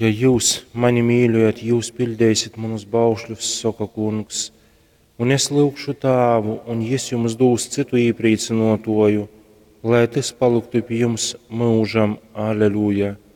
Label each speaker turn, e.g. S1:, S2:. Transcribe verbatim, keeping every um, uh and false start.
S1: Ja jūs mani mīļojat, jūs pildīsiet manus baušļus, saka kungs, un es lūgšu Tēvu, un viņš jums dos citu iepriecinotoju, lai tas paliktu pie jums mūžam. Aleluja!